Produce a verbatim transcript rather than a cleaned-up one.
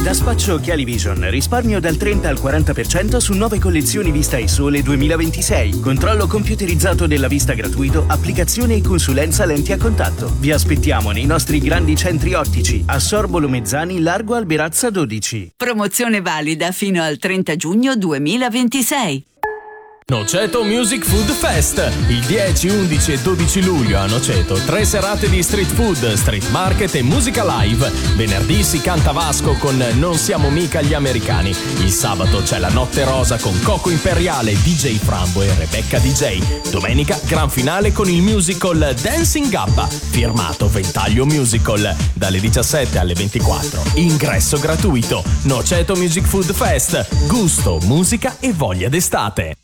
Da Spaccio Occhiali-Vision risparmio dal trenta al quaranta per cento su nuove collezioni Vista e Sole duemilaventisei. Controllo computerizzato della vista gratuito, applicazione e consulenza lenti a contatto. Vi aspettiamo nei nostri grandi centri ottici a Sorbolo Mezzani, Largo Alberazza dodici. Promozione valida fino al trenta giugno duemilaventisei. Noceto Music Food Fest, il dieci, undici e dodici luglio a Noceto, tre serate di street food, street market e musica live. Venerdì si canta Vasco con Non siamo mica gli americani. Il sabato c'è la Notte Rosa con Coco Imperiale, D J Frambo e Rebecca D J. Domenica gran finale con il musical Dancing Gabba, firmato Ventaglio Musical, dalle diciassette alle ventiquattro. Ingresso gratuito. Noceto Music Food Fest, gusto, musica e voglia d'estate.